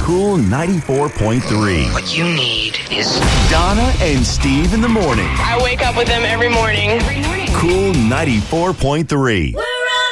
Cool 94.3. What you need is Donna and Steve in the morning. I wake up with them every morning. Cool 94.3.